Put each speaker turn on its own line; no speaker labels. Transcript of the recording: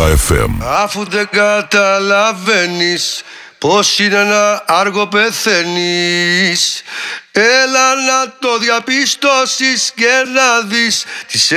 FM.
Αφού δεν καταλαβαίνεις πως είναι να άργο πεθαίνεις, έλα να το διαπιστώσεις και να δεις τις